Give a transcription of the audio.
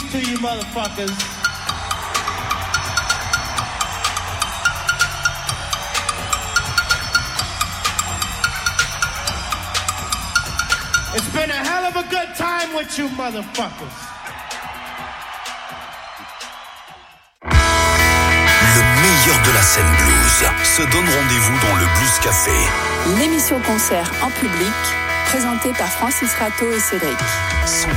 to you motherfuckers. It's been a hell of a good time with you motherfuckers. Le meilleur de la scène blues se donne rendez-vous dans le Blues Café. L'émission concert en public, présentée par Francis Rateau et Cédric. 100%